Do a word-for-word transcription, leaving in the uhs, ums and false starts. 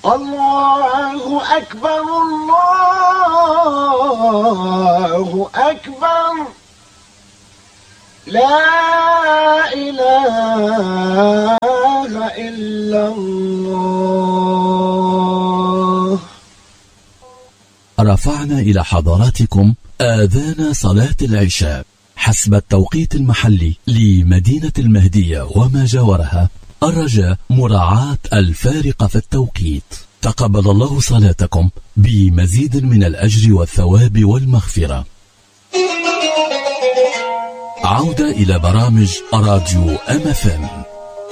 الله أكبر الله أكبر لا إله إلا الله. رفعنا إلى حضراتكم آذان صلاة العشاء حسب التوقيت المحلي لمدينة المهدية وما جاورها، الرجاء مراعاة الفارق في التوقيت. تقبل الله صلاتكم بمزيد من الأجر والثواب والمغفرة. عودة إلى برامج راديو أم اف ام.